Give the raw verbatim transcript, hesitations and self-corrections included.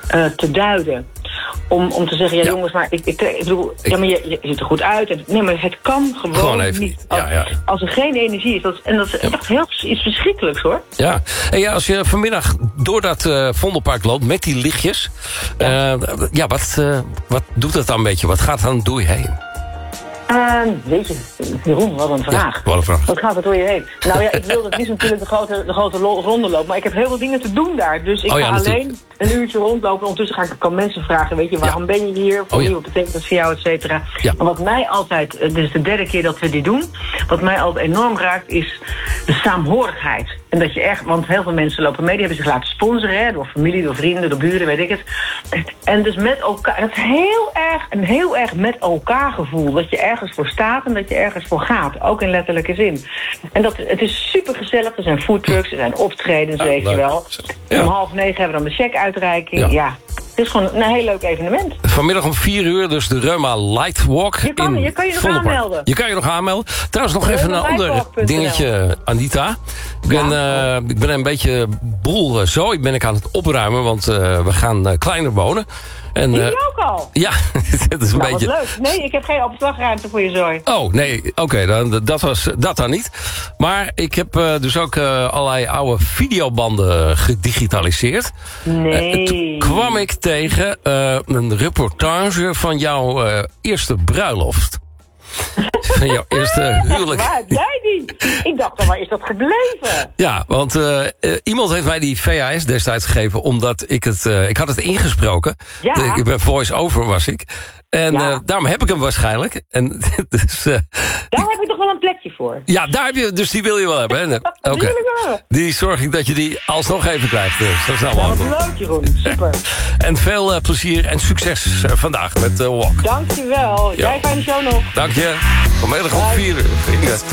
uh, te duiden. Om, om te zeggen, ja, ja. jongens, maar ik, ik, ik bedoel, ik, ja, maar je, je ziet er goed uit. En, nee, maar het kan gewoon, gewoon even niet. Als, ja, ja. als er geen energie is, dat, en dat is ja. echt heel iets verschrikkelijks, hoor. Ja, en ja, als je vanmiddag door dat uh, Vondelpark loopt met die lichtjes... Ja, uh, ja wat, uh, wat doet dat dan een beetje? Wat gaat dan door je heen? Uh, weet je, Jeroen, wat een vraag. Ja, wat een vraag. Wat gaat er door je heen? Nou ja, ik wil het niet natuurlijk de grote, de grote ronde lopen, maar ik heb heel veel dingen te doen daar. Dus ik oh, ja, ga natuurlijk. alleen een uurtje rondlopen. Ondertussen ga ik kan mensen vragen, weet je, waarom ja. ben je hier? Voor oh, ja. wie, wat betekent dat voor jou, et cetera. Ja. Maar wat mij altijd, dit is de derde keer dat we dit doen, wat mij altijd enorm raakt, is de saamhorigheid. En dat je echt, want heel veel mensen lopen mee, die hebben zich laten sponsoren, hè, door familie, door vrienden, door buren, weet ik het. En dus met elkaar, het is heel erg, een heel erg met elkaar gevoel, dat je ergens voor staat en dat je ergens voor gaat, ook in letterlijke zin. En dat, het is super gezellig, er zijn foodtrucks, er zijn optredens, ja, weet leuk. je wel. Ja. Om half negen hebben we dan de check-uitreiking, ja. ja. Het is gewoon een heel leuk evenement. Vanmiddag om vier uur dus de Reuma Lightwalk. Je kan, in je, kan je nog Vondelpark. aanmelden. Je kan je nog aanmelden. Trouwens nog even een ander dingetje, Anita. Ik ben, ja. uh, ik ben een beetje boel uh, zo. Ik ben ik aan het opruimen, want uh, we gaan uh, kleiner wonen. En, uh, uh, ik ook al? Ja, het is een nou, beetje... Wat leuk. Nee, ik heb geen opslagruimte voor je zooi. Oh, nee, oké, okay, dan, dat was dat dan niet. Maar ik heb uh, dus ook uh, allerlei oude videobanden gedigitaliseerd. Nee. Uh, toen kwam ik tegen uh, een reportage van jouw uh, eerste bruiloft. Van jouw eerste huwelijk. Waar heb jij die? Ik dacht al, waar is dat gebleven? Ja, want uh, uh, iemand heeft mij die V H S destijds gegeven, omdat ik het, uh, ik had het ingesproken. Ja. De, ik ben voice-over was ik. En ja. uh, daarom heb ik hem waarschijnlijk. En, dus, uh, daar heb ik toch wel een plekje voor. Ja, daar heb je, dus die wil je wel hebben. Hè? Oké. Okay. Die, die zorg ik dat je die alsnog even krijgt. Dus dat is nou ja, wat leuk, Jeroen. Super. En veel uh, plezier en succes uh, vandaag met uh, Walk. Dankjewel. Jij fijne show nog. Dank je. Vanmiddag om vier uur.